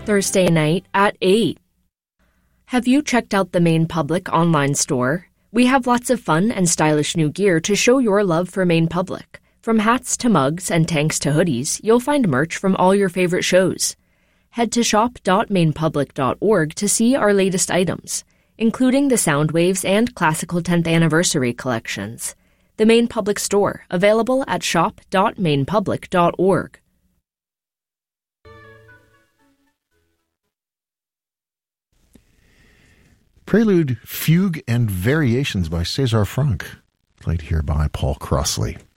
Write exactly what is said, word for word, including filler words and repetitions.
Thursday night at eight. Have you checked out the Maine Public online store? We have lots of fun and stylish new gear to show your love for Maine Public. From hats to mugs and tanks to hoodies, you'll find merch from all your favorite shows. Head to shop dot maine public dot org to see our latest items, including the Soundwaves and Classical tenth Anniversary collections. The Maine Public Store, available at shop dot maine public dot org. Prelude, Fugue, and Variations by César Franck, played here by Paul Crossley.